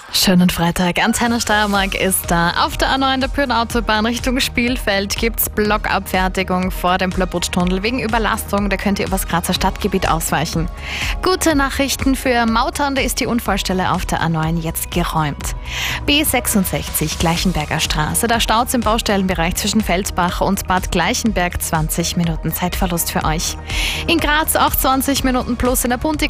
Schönen Freitag. Antenne Steiermark ist da. Auf der A9 der Pyrn-Autobahn Richtung Spielfeld gibt's Blockabfertigung vor dem Plabuttunnel wegen Überlastung. Da könnt ihr übers Grazer Stadtgebiet ausweichen. Gute Nachrichten für Mautern, da ist die Unfallstelle auf der A9 jetzt geräumt. B66 Gleichenberger Straße. Da staut's im Baustellenbereich zwischen Feldbach und Bad Gleichenberg. 20 Minuten Zeitverlust für euch. In Graz auch 20 Minuten plus in der Punti